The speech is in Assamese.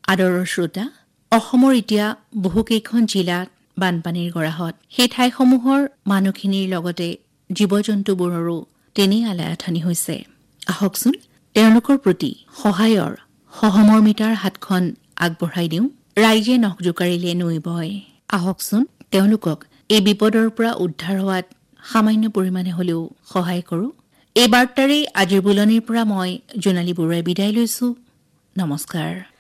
আদৰৰ শ্ৰোতা, অসমৰ এতিয়া বহুকেইখন জিলাত বানপানীৰ গৰাহত সেই ঠাইসমূহৰ মানুহখিনিৰ লগতে জীৱ-জন্তুবোৰৰো তেনেই আলাই-আথানি হৈছে। আহকচোন তেওঁলোকৰ প্ৰতি সহায়ৰ সহমৰ্মিতাৰ হাতখন আগবঢ়াই দিওঁ। ৰাইজে নখ জোকাৰিলে নৈ বয়। আহকচোন তেওঁলোকক এই বিপদৰ পৰা উদ্ধাৰ হোৱাত সামান্য পৰিমাণে হ'লেও সহায় কৰোঁ। এই বাৰ্তাৰেই আজিৰ বুলনিৰ পৰা মই জোনালী বৰুৱাই বিদায় লৈছো। নমস্কাৰ।